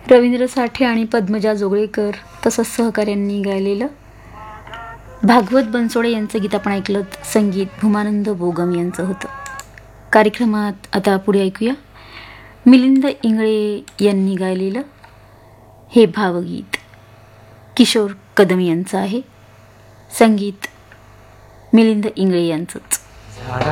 रवींद्र साठे आणि पद्मजा जोगळेकर तसंच सहकाऱ्यांनी गायलेलं भागवत बनसोडे यांचं गीत आपण ऐकलं. संगीत भूमानंद बोगम यांचं होतं. कार्यक्रमात आता पुढे ऐकूया मिलिंद इंगळे यांनी गायलेलं हे भावगीत. किशोर कदम यांचं आहे. संगीत मिलिंद इंगळे यांचंच.